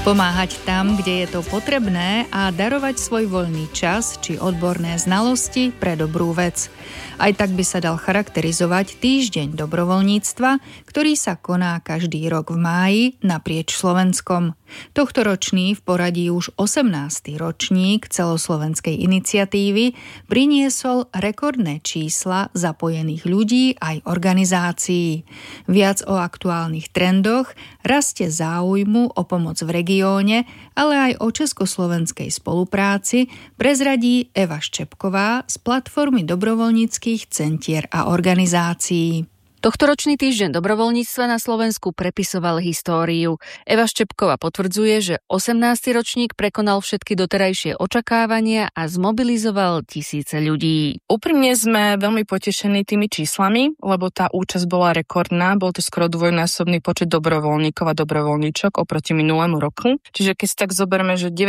Pomáhať tam, kde je to potrebné a darovať svoj voľný čas či odborné znalosti pre dobrú vec. Aj tak by sa dal charakterizovať týždeň dobrovoľníctva, ktorý sa koná každý rok v máji naprieč Slovenskom. Tohtoročný v poradí už 18. ročník celoslovenskej iniciatívy priniesol rekordné čísla zapojených ľudí aj organizácií. Viac o aktuálnych trendoch, raste záujmu o pomoc v regióne, ale aj o československej spolupráci prezradí Eva Ščepková z platformy dobrovoľníckych centier a organizácií. Tohtoročný týždeň dobrovoľníctva na Slovensku prepisoval históriu. Eva Ščepková potvrdzuje, že 18. ročník prekonal všetky doterajšie očakávania a zmobilizoval tisíce ľudí. Úprimne sme veľmi potešení tými číslami, lebo tá účasť bola rekordná, bol to skoro dvojnásobný počet dobrovoľníkov a dobrovoľníčok oproti minulému roku. Čiže keď si tak zoberme, že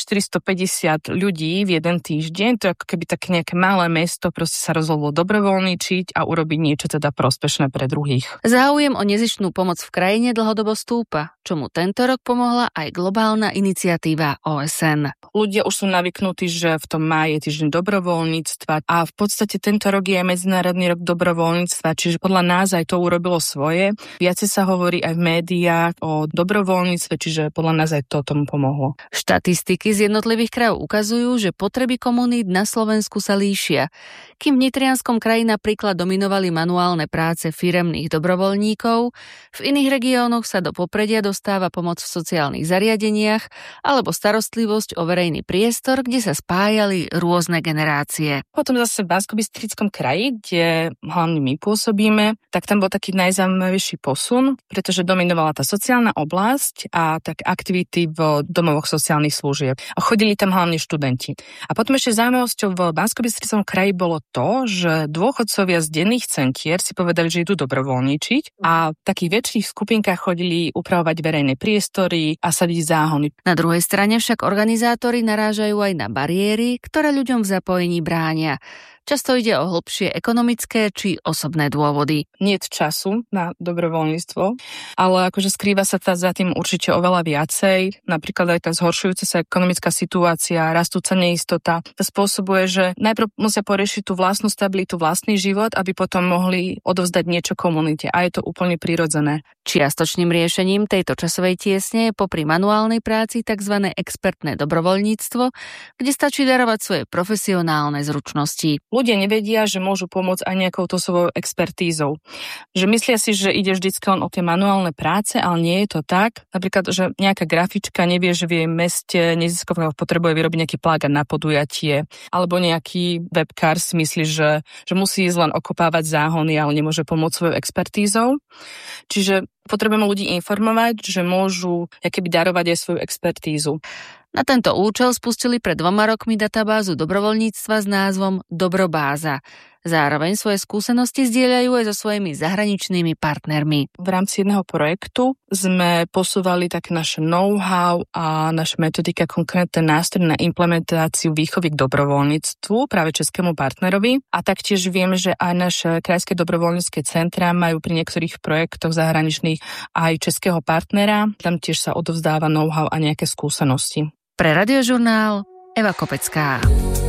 9450 ľudí v jeden týždeň, to je ako keby také nejaké malé mesto proste sa rozhodlo dobrovoľníčiť a urobiť niečo teda prospešné pre druhých. Záujem o nezištnú pomoc v krajine dlhodobo stúpa, čomu tento rok pomohla aj globálna iniciatíva OSN. Ľudia už sú navyknutí, že v tom máji je týždeň dobrovoľníctva a v podstate tento rok je Medzinárodný rok dobrovoľníctva, čiže podľa nás aj to urobilo svoje. Viacej sa hovorí aj v médiách o dobrovoľníctve, čiže podľa nás aj to tomu pomohlo. Štatistiky z jednotlivých krajov ukazujú, že potreby komunít na Slovensku sa líšia. Kým v nitrianskom kraji napríklad dominovali manuálne práce firemných dobrovoľníkov, v iných regiónoch sa do popredia dostáva pomoc v sociálnych zariadeniach alebo starostlivosť o verejný priestor, kde sa spájali rôzne generácie. Potom zase v Banskobystrickom kraji, kde hlavne my pôsobíme, tak tam bol taký najzaujímavejší posun, pretože dominovala tá sociálna oblasť a tak aktivity v domovoch sociálnych služieb. A chodili tam hlavne študenti. A potom ešte zaujímavosťou v Banskobystrickom kraji bolo to, že dôchodcovia z denných centier si povedali, že idú dobrovoľníčiť a v takých väčších skupinkách chodili upravovať verejné priestory a sadiť záhony. Na druhej strane však organizátori narážajú aj na bariéry, ktoré ľuďom v zapojení bránia. Často ide o hlbšie ekonomické či osobné dôvody. Niet času na dobrovoľníctvo, ale akože skrýva sa za tým určite oveľa viacej. Napríklad aj tá zhoršujúca sa ekonomická situácia, rastúca neistota. To spôsobuje, že najprv musia poriešiť tú vlastnú stabilitu, vlastný život, aby potom mohli odovzdať niečo komunite. A je to úplne prirodzené. Čiastočným riešením tejto časovej tiesne je popri manuálnej práci tzv. Expertné dobrovoľníctvo, kde stačí darovať svoje profesionálne zručnosti. Ľudia nevedia, že môžu pomôcť aj nejakou to svojou expertízou. Že myslia si, že ide vždycky len o tie manuálne práce, ale nie je to tak. Napríklad, že nejaká grafička nevie, že v jej meste neziskovka potrebuje vyrobiť nejaký plagát na podujatie, alebo nejaký webkár si myslí, že musí ísť len okopávať záhony, ale nemôže pomôcť svojou expertízou. Čiže potrebujeme ľudí informovať, že môžu akoby darovať aj svoju expertízu. Na tento účel spustili pred 2 rokmi databázu dobrovoľníctva s názvom Dobrobáza. Zároveň svoje skúsenosti zdieľajú aj so svojimi zahraničnými partnermi. V rámci jedného projektu sme posúvali také naše know-how a naše metodika, konkrétne nástroje na implementáciu výchovy k dobrovoľníctvu práve českému partnerovi. A taktiež viem, že aj naše krajské dobrovoľnícke centra majú pri niektorých projektoch zahraničných aj českého partnera. Tam tiež sa odovzdáva know-how a nejaké skúsenosti. Pre Radiožurnál Eva Kopecká.